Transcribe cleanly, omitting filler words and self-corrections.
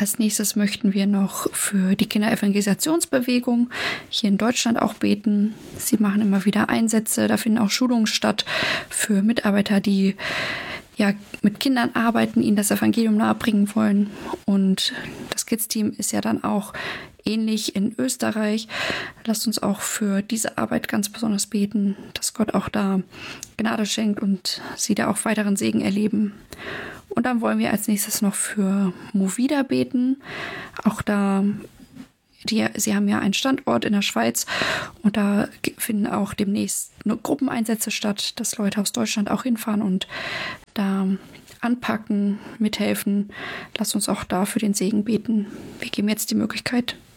Als nächstes möchten wir noch für die Kinderevangelisationsbewegung hier in Deutschland auch beten. Sie machen immer wieder Einsätze, da finden auch Schulungen statt für Mitarbeiter, die mit Kindern arbeiten, ihnen das Evangelium nahebringen wollen. Und das Kids-Team ist ja dann auch ähnlich in Österreich. Lasst uns auch für diese Arbeit ganz besonders beten, dass Gott auch da Gnade schenkt und sie da auch weiteren Segen erleben. Und dann wollen wir als nächstes noch für Movida beten. Auch da, sie haben ja einen Standort in der Schweiz und da finden auch demnächst nur Gruppeneinsätze statt, dass Leute aus Deutschland auch hinfahren und da anpacken, mithelfen. Lasst uns auch da für den Segen beten. Wir geben jetzt die Möglichkeit